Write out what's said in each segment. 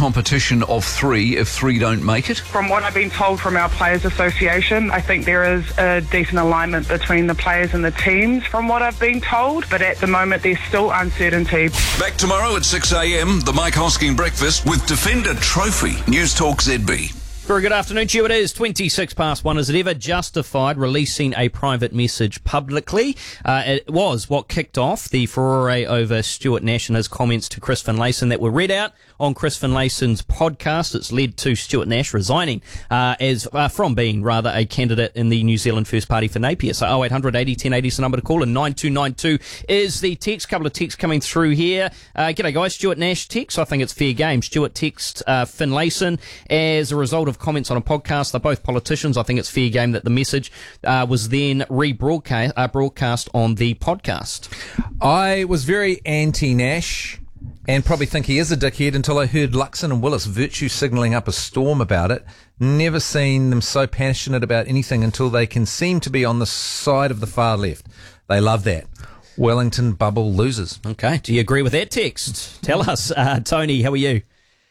competition of three if three don't make it? From what I've been told from our Players Association, I think there is a decent alignment between the players and the teams from what I've been told, but at the moment there's still uncertainty. Back tomorrow at 6 a.m, the Mike Hosking Breakfast with Defender Trophy. News Talk ZB. Very good afternoon to you. It is 1:26. Is it ever justified releasing a private message publicly? It was what kicked off the furore over Stuart Nash and his comments to Chris Finlayson that were read out on Chris Finlayson's podcast. It's led to Stuart Nash resigning from being a candidate in the New Zealand First Party for Napier. So 0800 80 1080 is the number to call, and 9292 is the text. Couple of texts coming through here. G'day guys, Stuart Nash text. I think it's fair game. Stuart text Finlayson as a result of comments on a podcast. They're both politicians. I think it's fair game that the message was then broadcast on the podcast. I was very anti-Nash and probably think he is a dickhead until I heard Luxon and Willis virtue signalling up a storm about it. Never seen them so passionate about anything until they can seem to be on the side of the far left. They love that. Wellington bubble losers. Okay. Do you agree with that text? Tell us. Tony, how are you?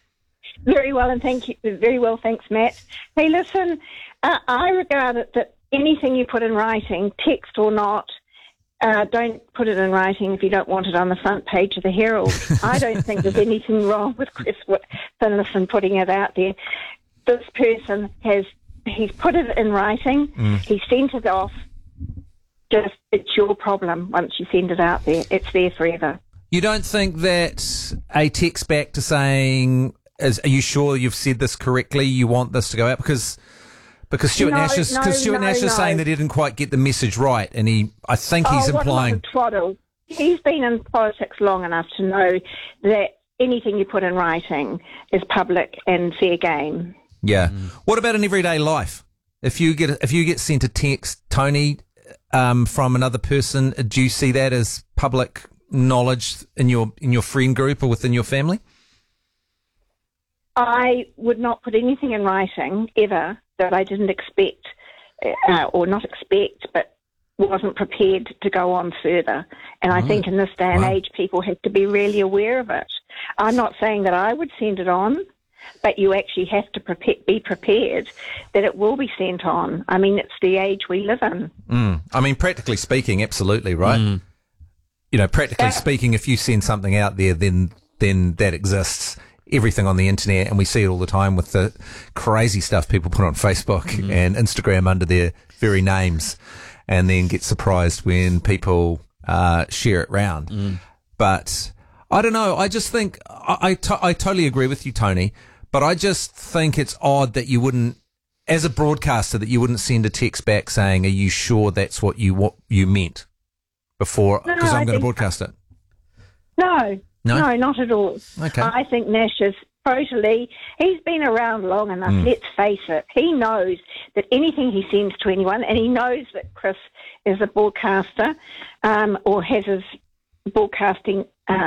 Very well, and thank you. Very well, thanks, Matt. Hey, listen, I regard it that anything you put in writing, text or not, don't put it in writing if you don't want it on the front page of the Herald. I don't think there's anything wrong with Chris Finlayson putting it out there. This person he's put it in writing, he sent it off. Just, it's your problem once you send it out there. It's there forever. You don't think that a text back to saying, are you sure you've said this correctly? You want this to go out? Because Stuart Nash is saying that he didn't quite get the message right, and I think he's implying. What a twaddle. He's been in politics long enough to know that anything you put in writing is public and fair game. Yeah. What about in everyday life? If you get sent a text, Tony, from another person, do you see that as public knowledge in your friend group or within your family? I would not put anything in writing ever that I didn't expect, or not expect, but wasn't prepared to go on further. And I think in this day and age, people have to be really aware of it. I'm not saying that I would send it on, but you actually have to be prepared that it will be sent on. I mean, it's the age we live in. I mean, practically speaking, absolutely, right? You know, practically speaking, if you send something out there, then that exists. Everything on the internet, and we see it all the time with the crazy stuff people put on Facebook and Instagram under their very names, and then get surprised when people share it round. But I don't know. I just think I totally agree with you, Tony. But I just think it's odd that you wouldn't, as a broadcaster, that you wouldn't send a text back saying, "Are you sure that's what you meant?" Before, because I'm going to broadcast it. No, not at all. Okay. I think Nash is he's been around long enough, let's face it. He knows that anything he sends to anyone, and he knows that Chris is a broadcaster, or has his broadcasting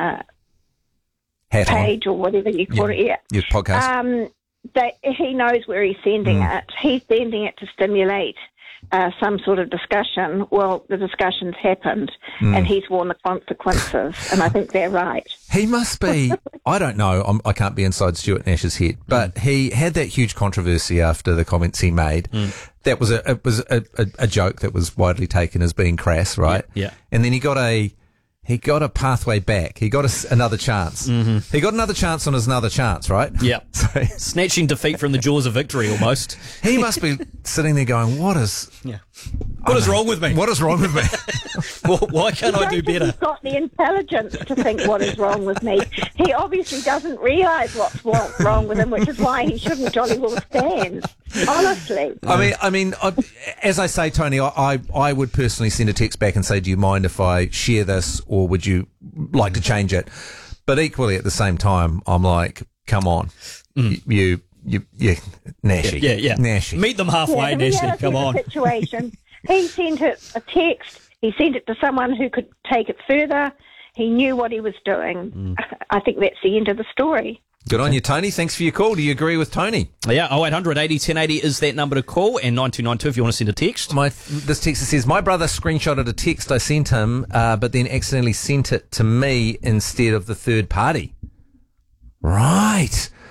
page or whatever you call it. Your podcast. That he knows where he's sending it. He's sending it to stimulate some sort of discussion. Well, the discussion's happened, and he's worn the consequences, and I think they're right. He must be, I don't know, I can't be inside Stuart Nash's head, but he had that huge controversy after the comments he made. That was a joke that was widely taken as being crass, right? Yeah. And then he got a pathway back. He got another chance. He got another chance on his another chance, right? Yeah. So, snatching defeat from the jaws of victory, almost. He must be sitting there going, what is wrong with me? What is wrong with me? Why can't I do better? He's got the intelligence to think what is wrong with me. He obviously doesn't realise what's wrong with him, which is why he shouldn't jolly well stand. Honestly. I mean, as I say, Tony, I would personally send a text back and say, do you mind if I share this, or would you like to change it? But equally at the same time, I'm like, come on, you Nashy. Yeah. Nashy. Meet them halfway, Nashy. Come on. Situation. He sent a text. He sent it to someone who could take it further. He knew what he was doing. I think that's the end of the story. Good on you, Tony. Thanks for your call. Do you agree with Tony? Yeah, 0800 80 1080 is that number to call, and 9292 if you want to send a text. This texter says, my brother screenshotted a text I sent him, but then accidentally sent it to me instead of the third party. Right.